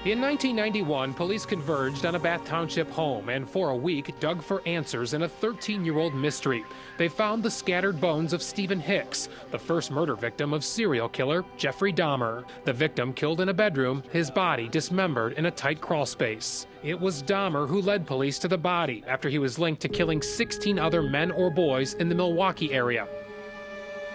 In 1991, police converged on a Bath Township home and for a week dug for answers in a 13-year-old mystery. They found the scattered bones of Stephen Hicks, the first murder victim of serial killer Jeffrey Dahmer. The victim killed in a bedroom, his body dismembered in a tight crawl space. It was Dahmer who led police to the body after he was linked to killing 16 other men or boys in the Milwaukee area.